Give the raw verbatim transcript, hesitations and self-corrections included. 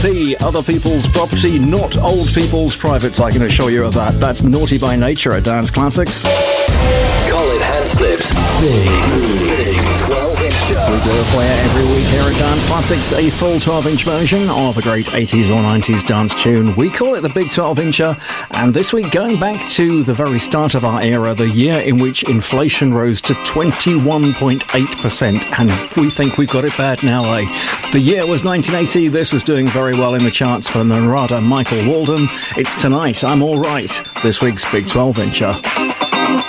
P, other people's property, not old people's privates, I can assure you of that. That's Naughty by Nature at Dance Classics. Colin Hanslip's Big, Big twelve-incher. We do it for you every week here at Dance Classics, a full twelve-inch version of a great eighties or nineties dance tune. We call it the Big twelve-incher, and this week going back to the very start of our era, the year in which inflation rose to twenty-one point eight percent, and we think we've got it bad now, eh? The year was nineteen eighty. This was doing very well in the charts for Narada Michael Walden. It's Tonight, I'm All Right, this week's Big twelve-incher.